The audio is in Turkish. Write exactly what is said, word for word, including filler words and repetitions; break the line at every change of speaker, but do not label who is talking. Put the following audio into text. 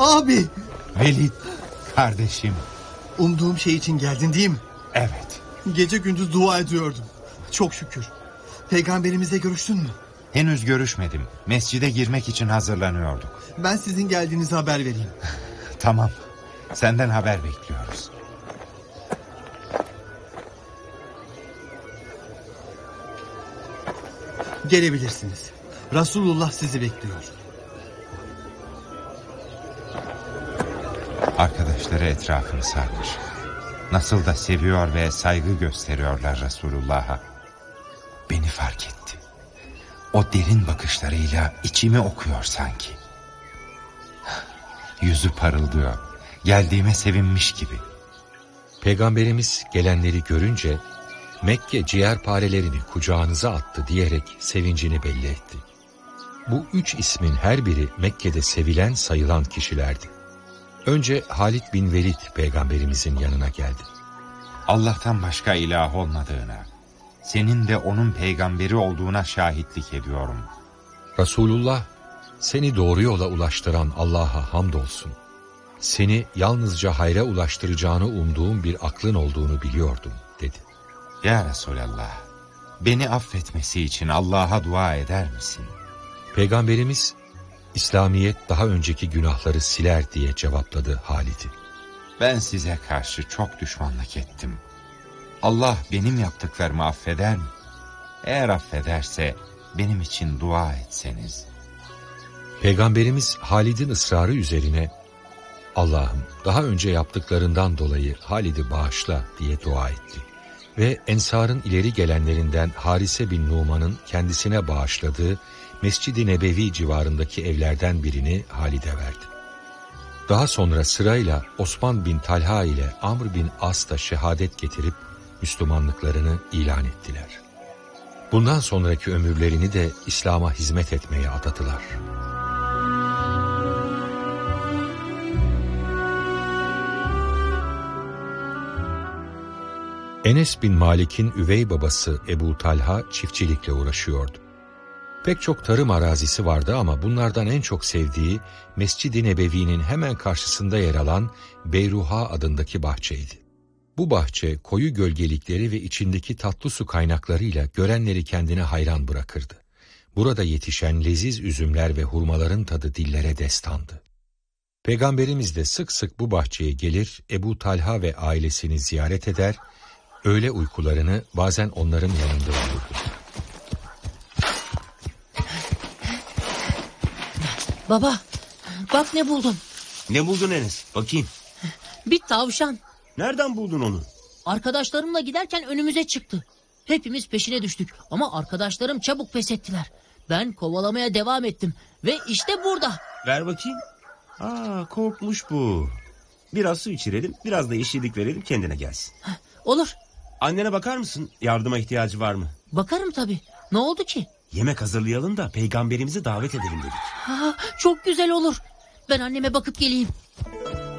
Abi.
Velid, kardeşim.
Umduğum şey için geldin değil mi?
Evet.
Gece gündüz dua ediyordum. Çok şükür. Peygamberimizle görüştün mü?
Henüz görüşmedim. Mescide girmek için hazırlanıyorduk.
Ben sizin geldiğinizi haber vereyim.
Tamam. Senden haber bekliyoruz.
Gelebilirsiniz. Resulullah sizi bekliyor.
Arkadaşları etrafını sarmış. Nasıl da seviyor ve saygı gösteriyorlar Resulullah'a. Beni fark etti. O derin bakışlarıyla içimi okuyor sanki. Yüzü parıldıyor. Geldiğime sevinmiş gibi.
Peygamberimiz gelenleri görünce Mekke ciğerparelerini kucağınıza attı diyerek sevincini belli etti. Bu üç ismin her biri Mekke'de sevilen sayılan kişilerdi. Önce Halid bin Velid peygamberimizin yanına geldi.
Allah'tan başka ilah olmadığına, senin de onun peygamberi olduğuna şahitlik ediyorum.
Resulullah, seni doğru yola ulaştıran Allah'a hamdolsun. Seni yalnızca hayra ulaştıracağını umduğum bir aklın olduğunu biliyordum, dedi.
Ya Resulallah, beni affetmesi için Allah'a dua eder misin?
Peygamberimiz, İslamiyet daha önceki günahları siler diye cevapladı Halid'i.
Ben size karşı çok düşmanlık ettim. Allah benim yaptıklarımı affeder mi? Eğer affederse benim için dua etseniz.
Peygamberimiz Halid'in ısrarı üzerine, Allah'ım daha önce yaptıklarından dolayı Halid'i bağışla diye dua etti. Ve Ensar'ın ileri gelenlerinden Harise bin Numan'ın kendisine bağışladığı Mescid-i Nebevi civarındaki evlerden birini Halid'e verdi. Daha sonra sırayla Osman bin Talha ile Amr bin As da şehadet getirip Müslümanlıklarını ilan ettiler. Bundan sonraki ömürlerini de İslam'a hizmet etmeye adadılar. Enes bin Malik'in üvey babası Ebu Talha çiftçilikle uğraşıyordu. Pek çok tarım arazisi vardı ama bunlardan en çok sevdiği Mescid-i Nebevi'nin hemen karşısında yer alan Beyruha adındaki bahçeydi. Bu bahçe koyu gölgelikleri ve içindeki tatlı su kaynaklarıyla görenleri kendine hayran bırakırdı. Burada yetişen leziz üzümler ve hurmaların tadı dillere destandı. Peygamberimiz de sık sık bu bahçeye gelir, Ebu Talha ve ailesini ziyaret eder, öğle uykularını bazen onların yanında uyurdu.
Baba, bak ne buldum.
Ne buldun Enes? Bakayım.
Bir tavşan.
Nereden buldun onu?
Arkadaşlarımla giderken önümüze çıktı. Hepimiz peşine düştük ama arkadaşlarım çabuk pes ettiler. Ben kovalamaya devam ettim ve işte burada.
Ver bakayım. Aa, korkmuş bu. Biraz su içirelim, biraz da yeşillik verelim, kendine gelsin.
Heh, olur.
Annene bakar mısın? Yardıma ihtiyacı var mı?
Bakarım tabii. Ne oldu ki?
Yemek hazırlayalım da peygamberimizi davet edelim dedik.
Ha, çok güzel olur. Ben anneme bakıp geleyim.